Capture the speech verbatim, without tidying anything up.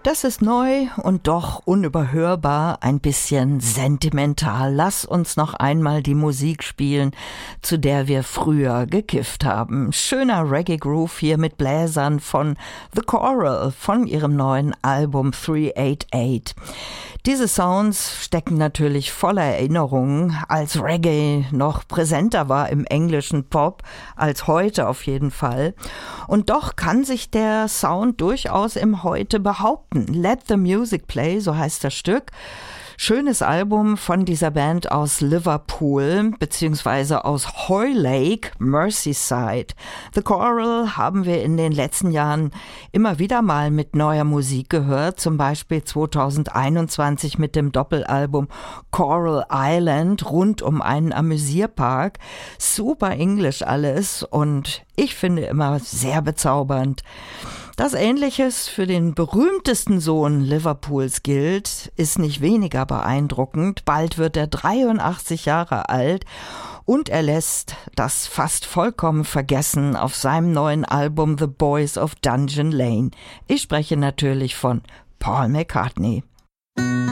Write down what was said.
Das ist neu und doch unüberhörbar, ein bisschen sentimental. Lass uns noch einmal die Musik spielen, zu der wir früher gekifft haben. Schöner Reggae-Groove hier mit Bläsern von The Coral, von ihrem neuen Album drei acht acht. Diese Sounds stecken natürlich voller Erinnerungen, als Reggae noch präsenter war im englischen Pop, als heute auf jeden Fall. Und doch kann sich der Sound durchaus im Heute behaupten. Let the Music Play, so heißt das Stück. Schönes Album von dieser Band aus Liverpool, beziehungsweise aus Hoylake, Merseyside. The Coral haben wir in den letzten Jahren immer wieder mal mit neuer Musik gehört, zum Beispiel zweitausendeinundzwanzig mit dem Doppelalbum Coral Island rund um einen Amüsierpark. Super Englisch alles und ich finde immer sehr bezaubernd. Dass Ähnliches für den berühmtesten Sohn Liverpools gilt, ist nicht weniger beeindruckend. Bald wird er dreiundachtzig Jahre alt und er lässt das fast vollkommen vergessen auf seinem neuen Album The Boys of Dungeon Lane. Ich spreche natürlich von Paul McCartney.